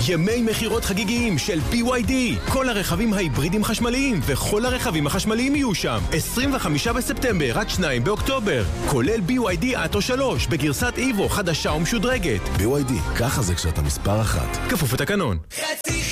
ימי מחירות חגיגיים של BYD. כל הרכבים ההיברידים חשמליים וכל הרכבים החשמליים יהיו שם. 25 בספטמבר עד 2 באוקטובר. כולל BYD אטו 3 בגרסת איבו חדשה ומשודרגת. BYD, ככה זה כשאתה מספר אחת. כפוף לתקנון. חצי